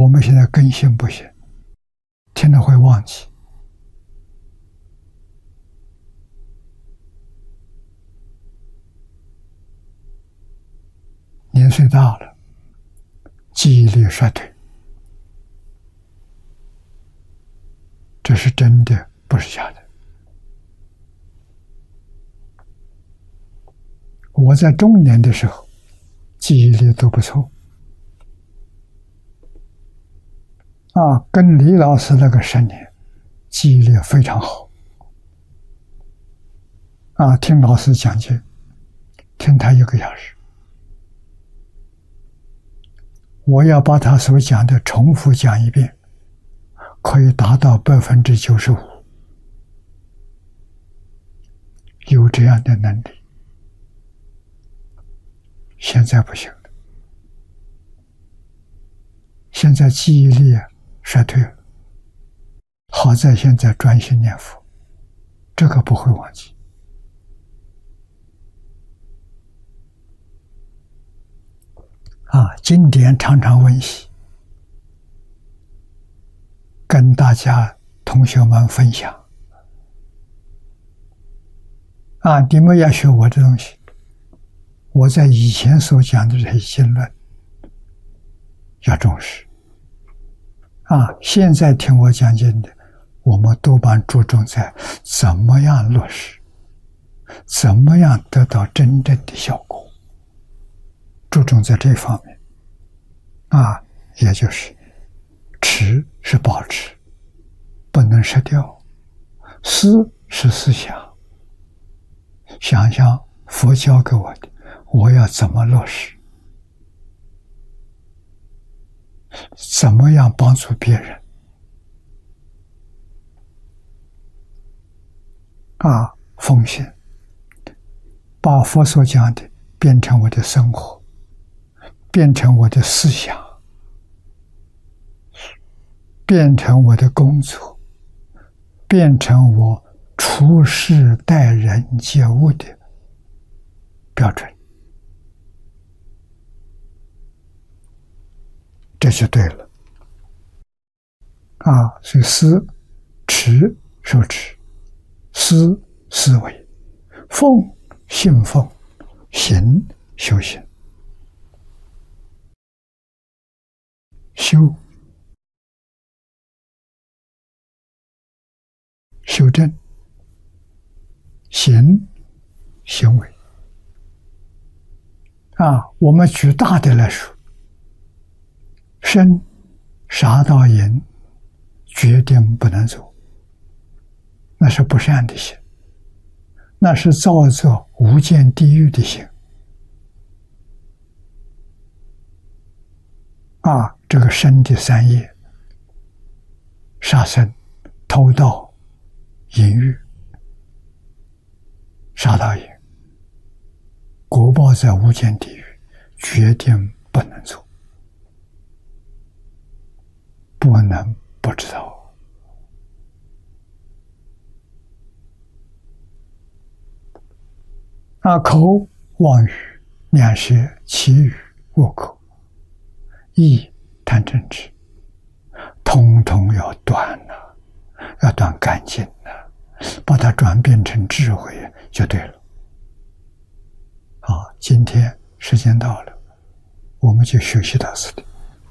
们现在更新不行，听了会忘记。年岁大了，记忆力衰退，这是真的，不是假的。我在中年的时候，记忆力都不错。跟李老师那个10年，记忆力非常好。听老师讲解，听他1个小时，我要把他所讲的重复讲一遍，可以达到95%，有这样的能力。现在不行了，现在记忆力衰退了。好在现在专心念佛，这个不会忘记。经典常常温习，跟大家同学们分享。你们要学我的东西，我在以前所讲的这些经论要重视。现在听我讲经的，我们多半注重在怎么样落实，怎么样得到真正的效果，注重在这方面。也就是持是保持，不能失掉；思是思想，想想佛教给我的，我要怎么落实，怎么样帮助别人。奉献，把佛所讲的变成我的生活，变成我的思想，变成我的工作，变成我处事待人接物的标准，这就对了。所以思持受持，思思维，奉信奉，行修行，修正，行行为。我们举大的来说，身杀盗淫决定不能做，那是不善的行，那是造作无间地狱的行。这个身的3业，杀生、偷盗、淫欲、杀盗淫，果报在无间地狱，决定不能做，不能不知道。口妄语、两舌、绮语、恶口、意贪嗔痴，统统要断了，要断干净了，把它转变成智慧就对了。好，今天时间到了，我们就学习到此地。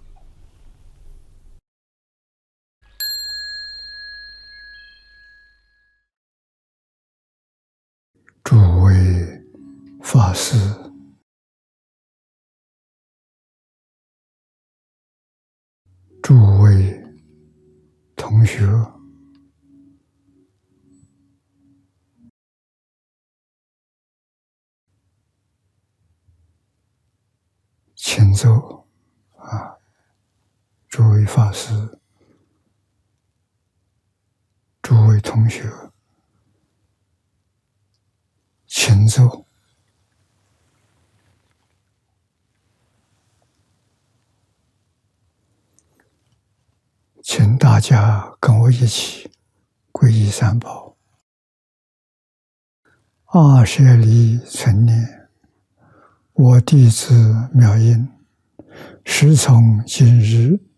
诸位法师，诸位同学，请坐。诸位法师，诸位同学，请坐。请大家跟我一起皈依三宝。20里存念，我弟子妙音，时从今日